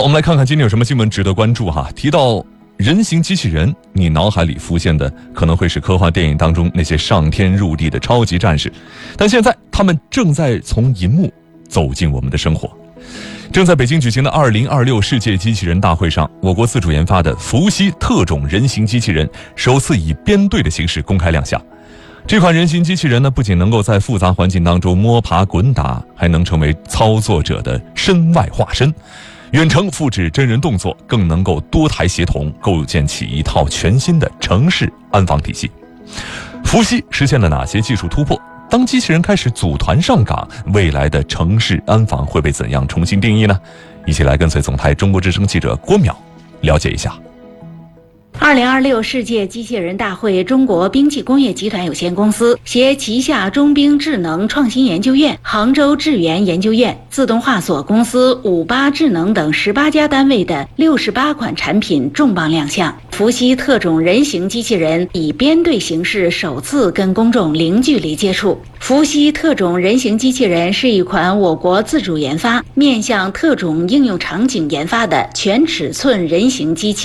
我们来看看今天有什么新闻值得关注哈。提到人形机器人，你脑海里浮现的可能会是科幻电影当中那些上天入地的超级战士，但现在他们正在从银幕走进我们的生活。正在北京举行的2026世界机器人大会上，我国自主研发的伏羲特种人形机器人首次以编队的形式公开亮相。这款人形机器人呢，不仅能够在复杂环境当中摸爬滚打，还能成为操作者的身外化身，远程复制真人动作，更能够多台协同，构建起一套全新的城市安防体系。伏羲实现了哪些技术突破？当机器人开始组团上岗，未来的城市安防会被怎样重新定义呢？一起来跟随总台中国之声记者郭淼了解一下。 2026世界机器人大会，中国兵器工业集团有限公司携旗下中兵智能创新研究院、杭州智源研究院、自动化所公司、58智能等18家单位的68款产品重磅亮相。伏羲特种人形机器人以编队形式首次跟公众零距离接触。伏羲特种人形机器人是一款我国自主研发、面向特种应用场景研发的全尺寸人形机器。